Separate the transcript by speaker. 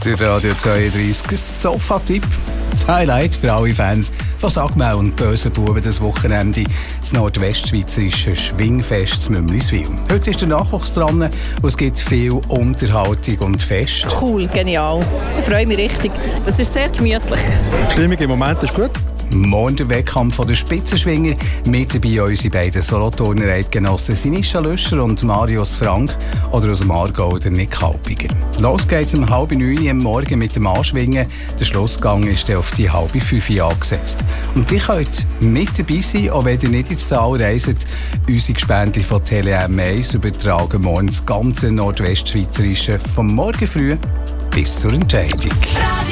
Speaker 1: Der Radio 32 Sofa-Tipp. Das Highlight für alle Fans von Sagmau und Bösen Buben das Wochenende. Das nordwestschweizerische Schwingfest zu Mümliswil. Heute ist der Nachwuchs dran und es gibt viel Unterhaltung und Fest.
Speaker 2: Cool, genial. Ich freue mich richtig. Das ist sehr gemütlich.
Speaker 3: Die Stimmung im Moment ist gut.
Speaker 1: Morgen der Wettkampf der Spitzenschwinger. Mit dabei unsere beiden Solothurner Eidgenossen Sinischa Löscher und Marius Frank oder aus dem Aargau der Nick Halpiger. Los geht's um 8:30 am Morgen mit dem Anschwingen. Der Schlussgang ist dann auf die 4:30 angesetzt. Und ihr könnt mit dabei sein, auch wenn ihr nicht ins Tal reist. Unsere Gespendli von Tele M1 übertragen morgen das ganze Nordwestschweizerische vom Morgen früh bis zur Entscheidung.